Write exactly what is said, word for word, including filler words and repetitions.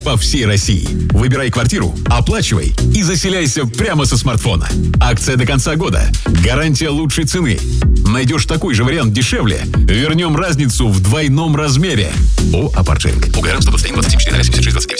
по всей России. Выбирай квартиру, оплачивай и заселяйся прямо со смартфона. Акция до конца года. Гарантия лучшей цены. Найдешь такой же вариант дешевле, вернем разницу в двойном размере. ООО «Апарт Шеринг». УГР сто двадцать один двадцать четыре восемьдесят шесть двадцать девять.